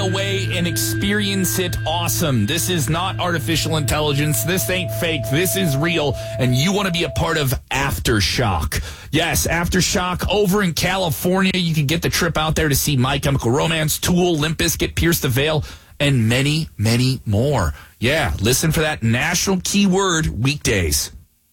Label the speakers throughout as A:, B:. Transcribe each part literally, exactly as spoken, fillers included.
A: away and experience it awesome. This is not artificial intelligence. This ain't fake. This is real. And you want to be a part of Aftershock. Yes, Aftershock over in California. You can get the trip out there to see My Chemical Romance, Tool, Limp Bizkit, Pierce the Veil, and many, many more. Yeah, listen for that national keyword weekdays.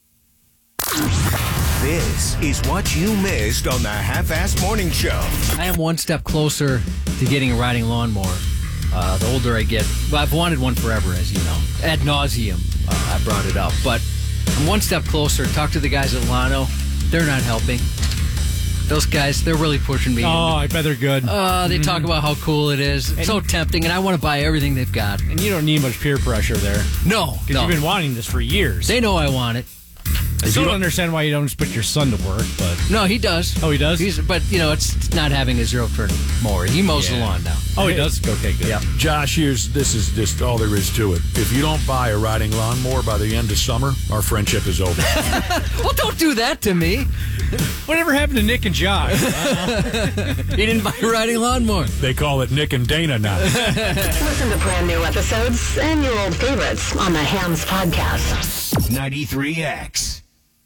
B: This is what you missed on the Half-Assed Morning Show.
C: I am one step closer to getting a riding lawnmower. Uh, the older I get, well, I've wanted one forever, as you know. Ad nauseum, uh, I brought it up. But I'm one step closer. Talk to the guys at Lano. They're not helping. Those guys, they're really pushing me.
D: Oh, I bet they're good.
C: Uh, they mm-hmm. talk about how cool it is. It's and so tempting, and I want to buy everything they've got.
D: And you don't need much peer pressure there.
C: No.
D: Because
C: no.
D: you've been wanting this for years.
C: They know I want it.
D: I still don't understand why you don't just put your son to work, but...
C: No, he does.
D: Oh, he does?
C: He's, but, you know, it's not having a zero-turn mower. He mows
D: yeah.
C: the lawn now.
D: Oh, he does? Okay, good.
C: Yeah.
E: Josh, here's this is just all there is to it. If you don't buy a riding lawnmower by the end of summer, our friendship is over.
C: Well, don't do that to me.
D: Whatever happened to Nick and Josh?
C: He didn't buy a riding lawnmower.
E: They call it Nick and Dana now.
F: Listen to brand new episodes and your old favorites on the Hams Podcast.
B: ninety-three X.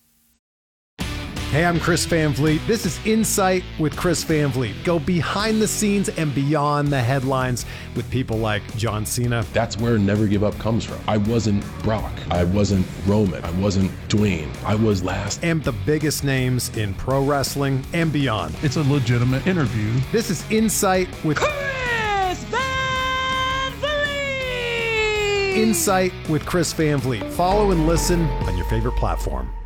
G: Hey, I'm Chris Van Vliet. This is Insight with Chris Van Vliet. Go behind the scenes and beyond the headlines with people like John Cena.
H: That's where Never Give Up comes from. I wasn't Brock. I wasn't Roman. I wasn't Dwayne. I was last.
G: And the biggest names in pro wrestling and beyond.
I: It's a legitimate interview.
G: This is Insight with
J: Chris Van Vliet.
G: Insight with Chris Van Vliet. Follow and listen on your favorite platform.